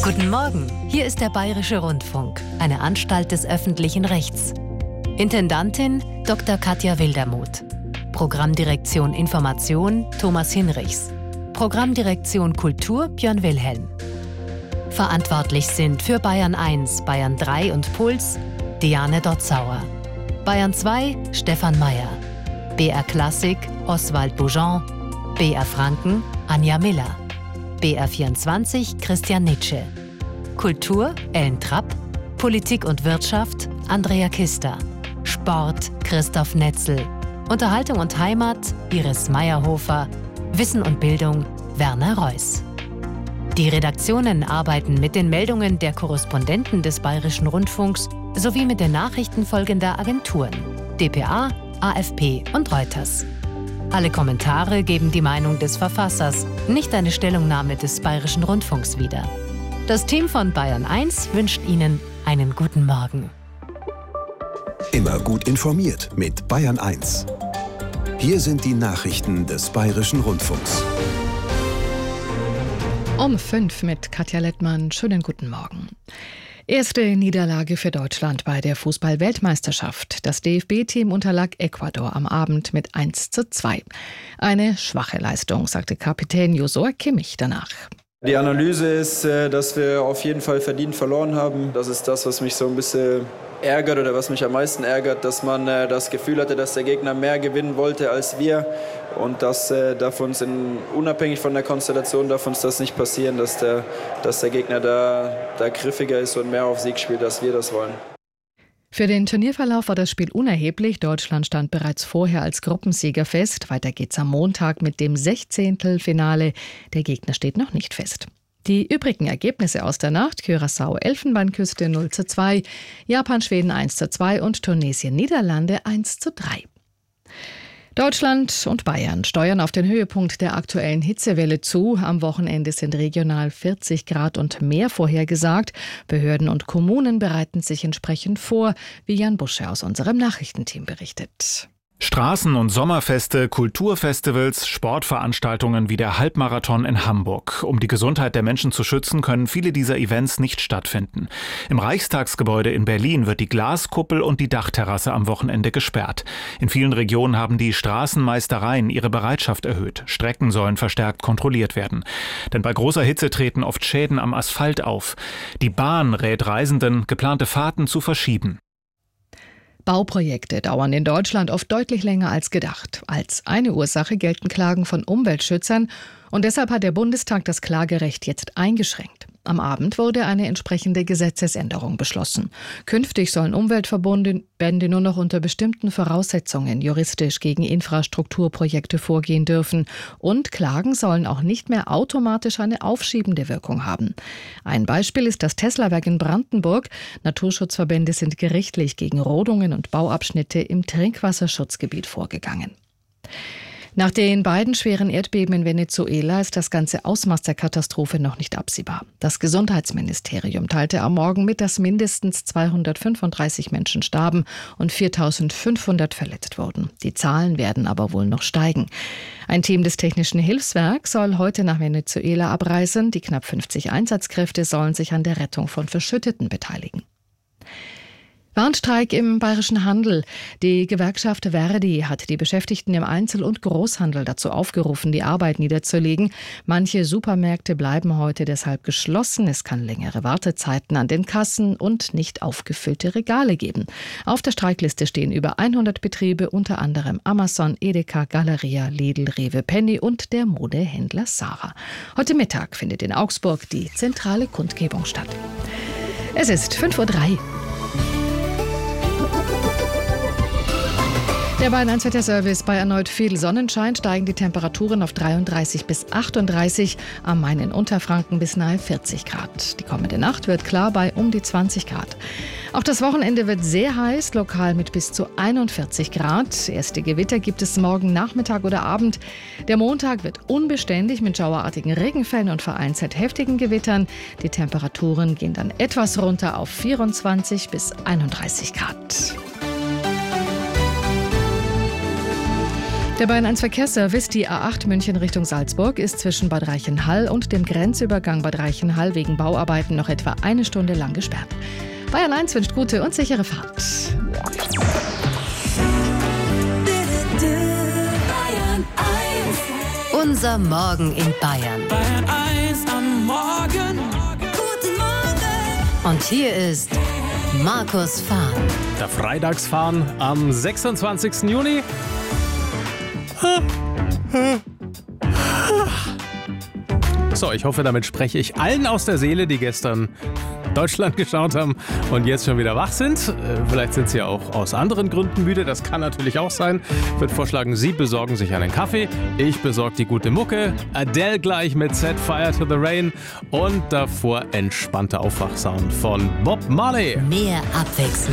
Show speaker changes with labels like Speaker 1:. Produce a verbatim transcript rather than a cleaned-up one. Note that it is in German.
Speaker 1: Guten Morgen, hier ist der Bayerische Rundfunk, eine Anstalt des öffentlichen Rechts. Intendantin Doktor Katja Wildermuth. Programmdirektion Information Thomas Hinrichs. Programmdirektion Kultur Björn Wilhelm. Verantwortlich sind für Bayern eins, Bayern drei und Puls Diane Dotzauer. Bayern zwei Stefan Mayer. B R Klassik Oswald Boujon. B R Franken Anja Miller. B R vierundzwanzig Christian Nitsche. Kultur Ellen Trapp. Politik und Wirtschaft Andrea Kister. Sport Christoph Netzel. Unterhaltung und Heimat Iris Meyerhofer. Wissen und Bildung Werner Reuss. Die Redaktionen arbeiten mit den Meldungen der Korrespondenten des Bayerischen Rundfunks sowie mit den Nachrichten folgender Agenturen: D P A, A F P und Reuters. Alle Kommentare geben die Meinung des Verfassers, nicht eine Stellungnahme des Bayerischen Rundfunks wieder. Das Team von Bayern eins wünscht Ihnen einen guten Morgen.
Speaker 2: Immer gut informiert mit Bayern eins. Hier sind die Nachrichten des Bayerischen Rundfunks.
Speaker 3: Um fünf mit Katja Lettmann. Schönen guten Morgen. Erste Niederlage für Deutschland bei der Fußball-Weltmeisterschaft. Das D F B-Team unterlag Ecuador am Abend mit eins zu zwei. Eine schwache Leistung, sagte Kapitän Josua Kimmich danach.
Speaker 4: Die Analyse ist, dass wir auf jeden Fall verdient verloren haben. Das ist das, was mich so ein bisschen ärgert oder was mich am meisten ärgert, dass man das Gefühl hatte, dass der Gegner mehr gewinnen wollte als wir. Und das darf uns, in, unabhängig von der Konstellation, darf uns das nicht passieren, dass der, dass der Gegner da, da griffiger ist und mehr auf Sieg spielt, als wir das wollen.
Speaker 3: Für den Turnierverlauf war das Spiel unerheblich. Deutschland stand bereits vorher als Gruppensieger fest. Weiter geht's am Montag mit dem Sechzehntelfinale. Der Gegner steht noch nicht fest. Die übrigen Ergebnisse aus der Nacht: Curaçao Elfenbeinküste null zu zwei, Japan Schweden eins zu zwei und Tunesien Niederlande eins zu drei. Deutschland und Bayern steuern auf den Höhepunkt der aktuellen Hitzewelle zu. Am Wochenende sind regional vierzig Grad und mehr vorhergesagt. Behörden und Kommunen bereiten sich entsprechend vor, wie Jan Busche aus unserem Nachrichtenteam berichtet.
Speaker 5: Straßen- und Sommerfeste, Kulturfestivals, Sportveranstaltungen wie der Halbmarathon in Hamburg. Um die Gesundheit der Menschen zu schützen, können viele dieser Events nicht stattfinden. Im Reichstagsgebäude in Berlin wird die Glaskuppel und die Dachterrasse am Wochenende gesperrt. In vielen Regionen haben die Straßenmeistereien ihre Bereitschaft erhöht. Strecken sollen verstärkt kontrolliert werden. Denn bei großer Hitze treten oft Schäden am Asphalt auf. Die Bahn rät Reisenden, geplante Fahrten zu verschieben.
Speaker 3: Bauprojekte dauern in Deutschland oft deutlich länger als gedacht. Als eine Ursache gelten Klagen von Umweltschützern und deshalb hat der Bundestag das Klagerecht jetzt eingeschränkt. Am Abend wurde eine entsprechende Gesetzesänderung beschlossen. Künftig sollen Umweltverbände nur noch unter bestimmten Voraussetzungen juristisch gegen Infrastrukturprojekte vorgehen dürfen und Klagen sollen auch nicht mehr automatisch eine aufschiebende Wirkung haben. Ein Beispiel ist das Teslawerk in Brandenburg. Naturschutzverbände sind gerichtlich gegen Rodungen und Bauabschnitte im Trinkwasserschutzgebiet vorgegangen. Nach den beiden schweren Erdbeben in Venezuela ist das ganze Ausmaß der Katastrophe noch nicht absehbar. Das Gesundheitsministerium teilte am Morgen mit, dass mindestens zweihundertfünfunddreißig Menschen starben und viertausendfünfhundert verletzt wurden. Die Zahlen werden aber wohl noch steigen. Ein Team des Technischen Hilfswerks soll heute nach Venezuela abreisen. Die knapp fünfzig Einsatzkräfte sollen sich an der Rettung von Verschütteten beteiligen. Warnstreik im bayerischen Handel. Die Gewerkschaft Verdi hat die Beschäftigten im Einzel- und Großhandel dazu aufgerufen, die Arbeit niederzulegen. Manche Supermärkte bleiben heute deshalb geschlossen. Es kann längere Wartezeiten an den Kassen und nicht aufgefüllte Regale geben. Auf der Streikliste stehen über hundert Betriebe, unter anderem Amazon, Edeka, Galeria, Lidl, Rewe, Penny und der Modehändler Zara. Heute Mittag findet in Augsburg die zentrale Kundgebung statt. Es ist fünf Uhr drei. Der Bayern eins Wetterservice: bei erneut viel Sonnenschein steigen die Temperaturen auf dreiunddreißig bis achtunddreißig, am Main in Unterfranken bis nahe vierzig Grad. Die kommende Nacht wird klar bei um die zwanzig Grad. Auch das Wochenende wird sehr heiß, lokal mit bis zu einundvierzig Grad. Erste Gewitter gibt es morgen Nachmittag oder Abend. Der Montag wird unbeständig mit schauerartigen Regenfällen und vereinzelt heftigen Gewittern. Die Temperaturen gehen dann etwas runter auf vierundzwanzig bis einunddreißig Grad. Der Bayern eins Verkehrsservice, die A acht München Richtung Salzburg, ist zwischen Bad Reichenhall und dem Grenzübergang Bad Reichenhall wegen Bauarbeiten noch etwa eine Stunde lang gesperrt. Bayern eins wünscht gute und sichere Fahrt.
Speaker 1: Unser Morgen in Bayern.
Speaker 6: Bayern eins am Morgen. Guten Morgen.
Speaker 1: Und hier ist Markus Fahren.
Speaker 7: Der Freitagsfahren am sechsundzwanzigsten Juni. So, ich hoffe, damit spreche ich allen aus der Seele, die gestern Deutschland geschaut haben und jetzt schon wieder wach sind. Vielleicht sind sie ja auch aus anderen Gründen müde, das kann natürlich auch sein. Ich würde vorschlagen, Sie besorgen sich einen Kaffee, ich besorge die gute Mucke, Adele gleich mit Set Fire to the Rain und davor entspannter Aufwachsound von Bob Marley.
Speaker 1: Mehr Abwechslung.